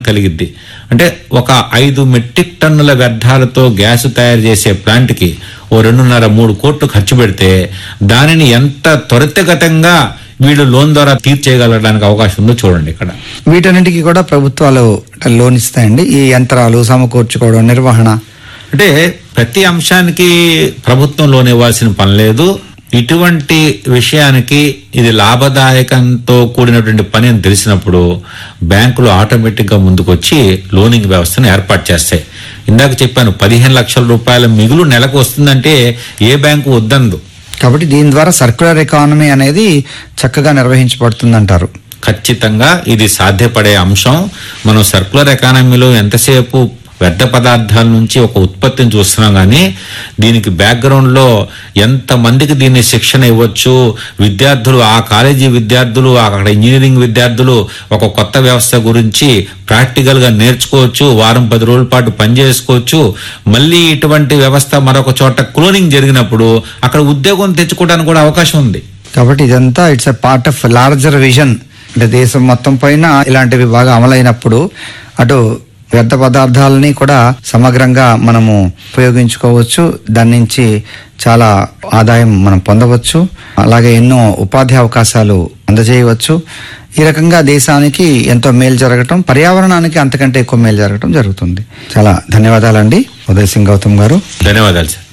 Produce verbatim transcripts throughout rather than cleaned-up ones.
కలిగిద్ది. అంటే ఒక ఐదు మెట్రిక్ టన్నుల వ్యర్థాలతో గ్యాస్ తయారు చేసే ప్లాంట్ కి ఓ రెండున్నర మూడు కోట్లు ఖర్చు పెడితే దానిని ఎంత త్వరితగతంగా వీళ్ళు లోన్ ద్వారా తీర్చేయగలడానికి అవకాశం ఉందో చూడండి. ఇక్కడ వీటన్నిటికీ కూడా ప్రభుత్వాలు లోన్ ఇస్తాయండి. ఈ యంత్రాలు సమకూర్చుకోవడం, నిర్వహణ, అంటే ప్రతి అంశానికి ప్రభుత్వం లోన్ ఇవ్వాల్సిన పని లేదు. ఇటువంటి విషయానికి ఇది లాభదాయకంతో కూడినటువంటి పని అని తెలిసినప్పుడు బ్యాంకులు ఆటోమేటిక్ గా ముందుకొచ్చి లోనింగ్ వ్యవస్థను ఏర్పాటు చేస్తాయి. ఇందాక చెప్పాను, పదిహేను లక్షల రూపాయల మిగులు నెలకు వస్తుందంటే ఏ బ్యాంకు వద్దందు. కాబట్టి దీని ద్వారా సర్క్యులర్ ఎకానమీ అనేది చక్కగా నిర్వహించబడుతుందంటారు. ఖచ్చితంగా ఇది సాధ్యపడే అంశం. మనం సర్క్యులర్ ఎకానమీలో ఎంతసేపు వ్యర్థ పదార్థాల నుంచి ఒక ఉత్పత్తిని చూస్తున్నాం, కానీ దీనికి బ్యాక్గ్రౌండ్ లో ఎంత మందికి దీన్ని శిక్షణ ఇవ్వచ్చు, విద్యార్థులు, ఆ కాలేజీ విద్యార్థులు, అక్కడ ఇంజనీరింగ్ విద్యార్థులు ఒక కొత్త వ్యవస్థ గురించి ప్రాక్టికల్ గా నేర్చుకోవచ్చు, వారం పది రోజుల పాటు పనిచేసుకోవచ్చు. మళ్ళీ ఇటువంటి వ్యవస్థ మరొక చోట క్లోనింగ్ జరిగినప్పుడు అక్కడ ఉద్యోగం తెచ్చుకోవడానికి కూడా అవకాశం ఉంది. కాబట్టి ఇదంతా it's a part of larger vision. అంటే దేశం మొత్తం పైన ఇలాంటివి బాగా అమలైనప్పుడు అటు వ్యర్థ పదార్థాలని కూడా సమగ్రంగా మనము ఉపయోగించుకోవచ్చు, దాని నుంచి చాలా ఆదాయం మనం పొందవచ్చు, అలాగే ఎన్నో ఉపాధి అవకాశాలు అందజేయవచ్చు. ఈ రకంగా దేశానికి ఎంతో మేలు జరగటం, పర్యావరణానికి అంతకంటే ఎక్కువ మేలు జరగటం జరుగుతుంది. చాలా ధన్యవాదాలండి ఉదయ్ సింగ్ గౌతమ్ గారు. ధన్యవాదాలు సార్.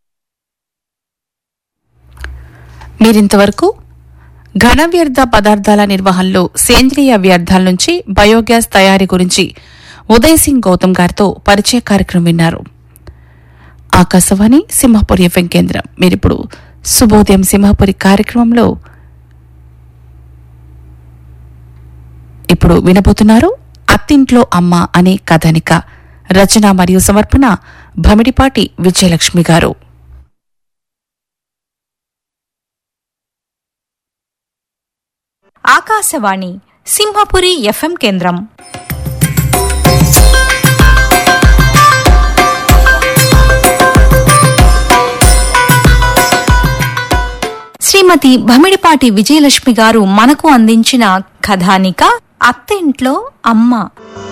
మీరింతవరకు ఘన వ్యర్థ పదార్థాల నిర్వహణలో సేంద్రియ వ్యర్థాల నుంచి బయోగ్యాస్ తయారీ గురించి ఉదయ్ సింగ్ గౌతమ్ గారితో పరిచయ కార్యక్రమం విన్నారు. ఆకాశవాణి సింహపురి ఎఫ్ఎం కేంద్రం. మీరిప్పుడు శుభోదయం సింహపురి కార్యక్రమంలో ఇప్పుడు వినబోతున్నారు అత్తింట్లో అమ్మ అనే కథానిక. రచన మరియు సమర్పణ భమిడిపాటి విజయలక్ష్మి గారు. ఆకాశవాణి సింహపురి ఎఫ్ఎం కేంద్రం. శ్రీమతి భమిడిపాటి విజయలక్ష్మి గారు మనకు అందించిన కథానిక అత్తింట్లో అమ్మ.